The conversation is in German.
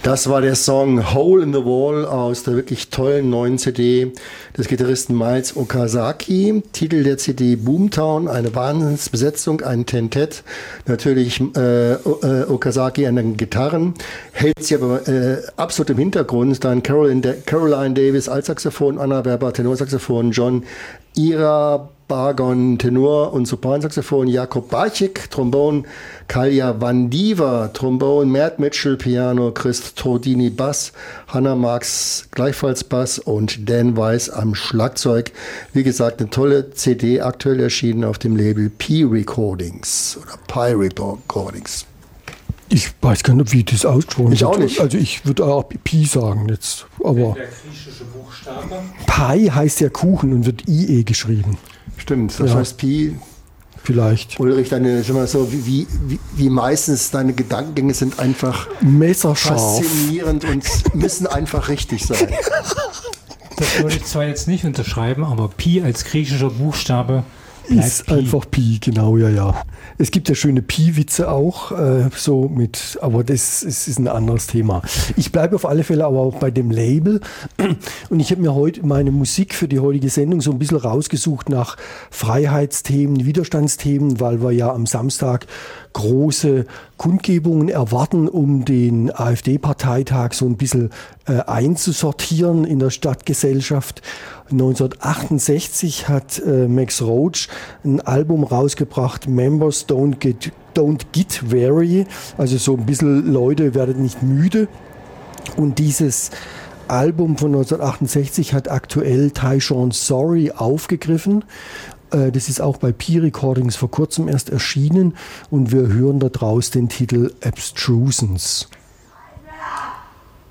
Das war der Song Hole in the Wall aus der wirklich tollen neuen CD des Gitarristen Miles Okazaki. Titel der CD Boomtown, eine Wahnsinnsbesetzung, ein Tentett. Natürlich Okazaki an den Gitarren, hält sie aber absolut im Hintergrund. Dann Caroline Davis Altsaxophon, Anna Werber Tenorsaxophon, John Ira Bargon Tenor und Sopransaxophon, Jakob Barchik Trombon, Kalja Vandiva Trombon, Matt Mitchell Piano, Chris Tordini Bass, Hannah Marks gleichfalls Bass und Dan Weiss am Schlagzeug. Wie gesagt, eine tolle CD, aktuell erschienen auf dem Label Pi Recordings oder Pi Recordings. Ich weiß gar nicht, wie das ausgesprochen wird. Ich auch nicht. Also ich würde auch Pi sagen jetzt. Aber der griechische Buchstabe. Pi heißt ja Kuchen und wird IE geschrieben. Stimmt, das heißt Pi. Vielleicht. Ulrich, wie meistens deine Gedankengänge sind einfach messerscharf, faszinierend und müssen einfach richtig sein. Das würde ich zwar jetzt nicht unterschreiben, aber Pi als griechischer Buchstabe ist Pi. einfach Pi, genau, ja. Es gibt ja schöne Pi-Witze auch, aber das ist ein anderes Thema. Ich bleibe auf alle Fälle aber auch bei dem Label und ich habe mir heute meine Musik für die heutige Sendung so ein bisschen rausgesucht nach Freiheitsthemen, Widerstandsthemen, weil wir ja am Samstag große Kundgebungen erwarten, um den AfD-Parteitag so ein bisschen einzusortieren in der Stadtgesellschaft. 1968 hat Max Roach ein Album rausgebracht, Members Don't Get Weary, also so ein bisschen Leute, werdet nicht müde. Und dieses Album von 1968 hat aktuell Tyshawn Sorry aufgegriffen. Das ist auch bei Pi Recordings vor kurzem erst erschienen und wir hören da draus den Titel Abstrusens.